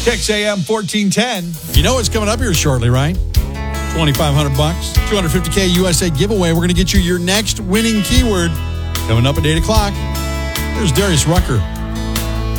Kicks AM 1410. You know what's coming up here shortly, right? $2,500, $250K USA giveaway. We're going to get you your next winning keyword coming up at 8 o'clock. There's Darius Rucker.